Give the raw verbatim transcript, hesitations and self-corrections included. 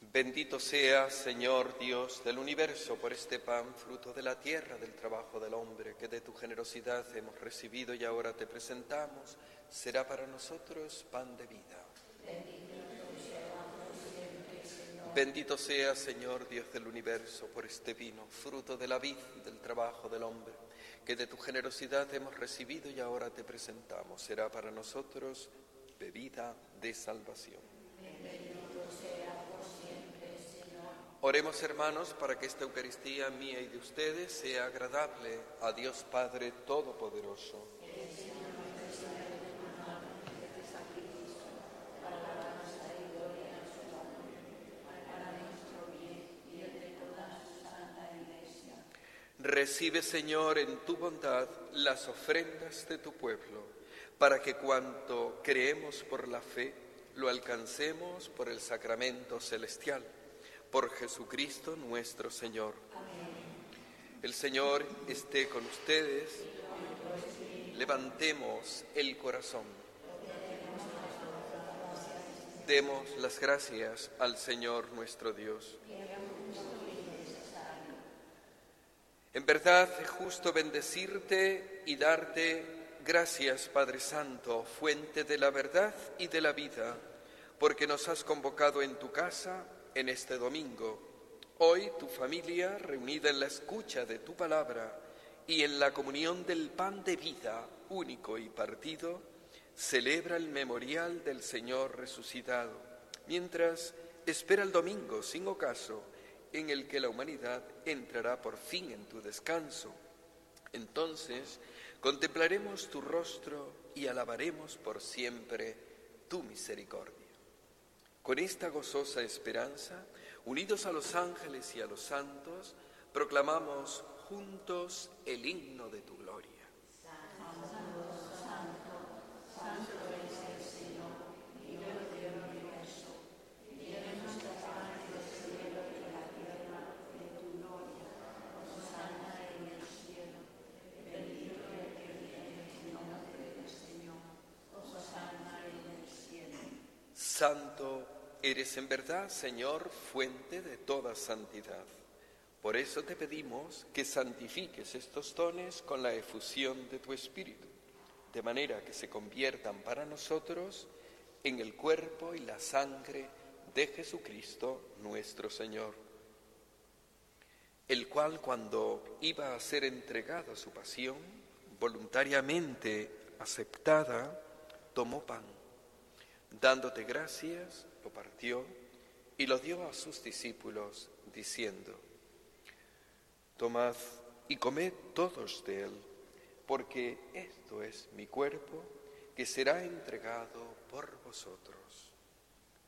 Bendito seas, Señor Dios del universo, por este pan, fruto de la tierra, del trabajo del hombre, que de tu generosidad hemos recibido y ahora te presentamos, será para nosotros pan de vida. Bendito seas, Señor Dios del universo, por este vino, fruto de la vid, del trabajo del hombre, que de tu generosidad hemos recibido y ahora te presentamos, será para nosotros bebida de salvación. Oremos, hermanos, para que esta Eucaristía mía y de ustedes sea agradable a Dios Padre Todopoderoso. Recibe, Señor, en tu bondad las ofrendas de tu pueblo, para que cuanto creemos por la fe, lo alcancemos por el sacramento celestial. Por Jesucristo nuestro Señor. Amén. El Señor esté con ustedes. Levantemos el corazón. Demos las gracias al Señor nuestro Dios. En verdad es justo bendecirte y darte gracias, Padre Santo, fuente de la verdad y de la vida, porque nos has convocado en tu casa en este domingo. Hoy tu familia, reunida en la escucha de tu palabra y en la comunión del pan de vida único y partido, celebra el memorial del Señor resucitado, mientras espera el domingo sin ocaso en el que la humanidad entrará por fin en tu descanso. Entonces contemplaremos tu rostro y alabaremos por siempre tu misericordia. Con esta gozosa esperanza, unidos a los ángeles y a los santos, proclamamos juntos el himno de tu gloria. Santo, santo, santo es el Señor, Dios del universo. Llénanos de paz del cielo y de la tierra de tu gloria. Hosana en el cielo. Bendito el que viene en nombre del Señor. Hosana en el cielo. Santo eres en verdad, Señor, fuente de toda santidad. Por eso te pedimos que santifiques estos dones con la efusión de tu Espíritu, de manera que se conviertan para nosotros en el cuerpo y la sangre de Jesucristo nuestro Señor, el cual, cuando iba a ser entregado a su pasión, voluntariamente aceptada, tomó pan. Dándote gracias, lo partió y lo dio a sus discípulos, diciendo: Tomad y comed todos de él, porque esto es mi cuerpo, que será entregado por vosotros.